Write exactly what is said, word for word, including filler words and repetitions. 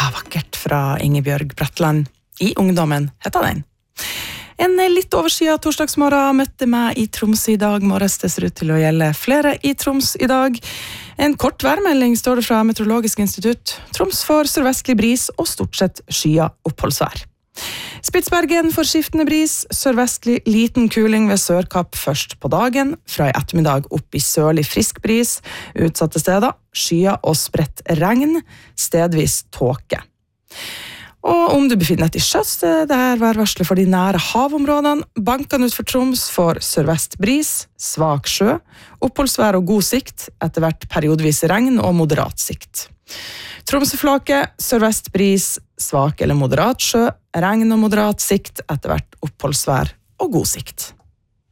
Ja, vakkert fra Ingebjørg Bratland. I ungdommen heter den. En litt overskya torsdagsmorgen møtte meg i Troms i dag morges. Det ser ut til å gjelde flere i Troms i dag. En kort værmelding står det fra Meteorologisk institutt. Troms får sørvestlig bris og stort sett skya oppholdsvær. Spitsbergen får skiftende bris, sørvestlig liten kuling ved Sørkapp først på dagen, fra i ettermiddag opp i sørlig frisk bris, utsatte steder, skya og spredt regn, stedvis tåke. Og om du befinner deg til sjøs, det er værvarslet for de nære havområdene. Bankene ut for Troms får sørvest bris, svak sjø, oppholdsvær og god sikt, etter hvert periodvis regn og moderat sikt. Tromsøflake, sørvest bris, svak eller moderat sjø, regn og moderat sikt, etter hvert oppholdsvær og god sikt.